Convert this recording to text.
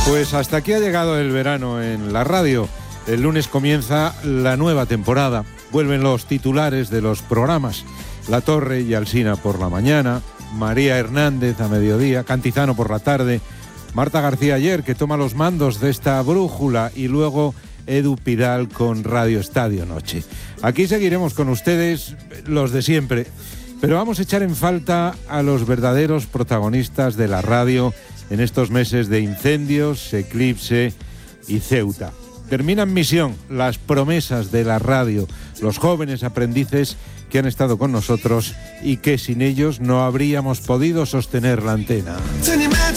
Pues hasta aquí ha llegado el verano en la radio. El lunes comienza la nueva temporada. Vuelven los titulares de los programas. La Torre y Alsina por la mañana, María Hernández a mediodía, Cantizano por la tarde, Marta García ayer, que toma los mandos de esta brújula, y luego Edu Pidal con Radio Estadio Noche. Aquí seguiremos con ustedes, los de siempre, pero vamos a echar en falta a los verdaderos protagonistas de la radio en estos meses de incendios, eclipse y Ceuta. Terminan misión las promesas de la radio, los jóvenes aprendices que han estado con nosotros y que sin ellos no habríamos podido sostener la antena.